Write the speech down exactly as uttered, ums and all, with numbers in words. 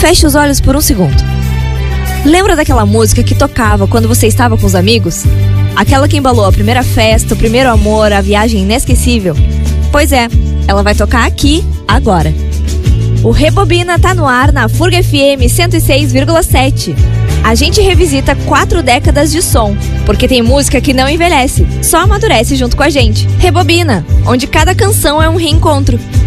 Feche os olhos por um segundo. Lembra daquela música que tocava quando você estava com os amigos? Aquela que embalou a primeira festa, o primeiro amor, a viagem inesquecível? Pois é, ela vai tocar aqui, agora. O Rebobina tá no ar na Furga F M cento e seis vírgula sete. A gente revisita quatro décadas de som, porque tem música que não envelhece, só amadurece junto com a gente. Rebobina, onde cada canção é um reencontro.